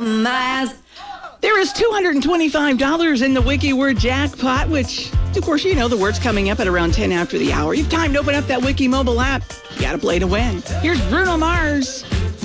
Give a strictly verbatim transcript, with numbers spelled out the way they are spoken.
compromise. There is two hundred twenty-five dollars in the Wiki Word jackpot, which, of course, you know the word's coming up at around ten after the hour. You've time to open up that Wiki mobile app. You got to play to win. Here's Bruno Mars.